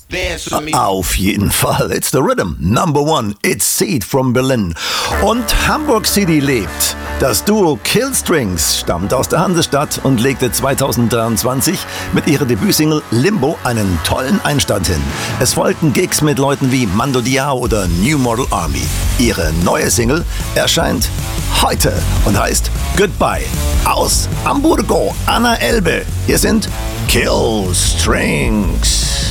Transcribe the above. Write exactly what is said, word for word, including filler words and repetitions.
Dance with me. Auf jeden Fall. It's the rhythm. Number one. It's Seed from Berlin. Und Hamburg City lebt. Das Duo Killstrings stammt aus der Hansestadt und legte zweitausenddreiundzwanzig mit ihrer Debütsingle Limbo einen tollen Einstand hin. Es folgten Gigs mit Leuten wie Mando Diao oder New Model Army. Ihre neue Single erscheint heute und heißt Goodbye. Aus Hamburgo, Anna Elbe. Hier sind Killstrings.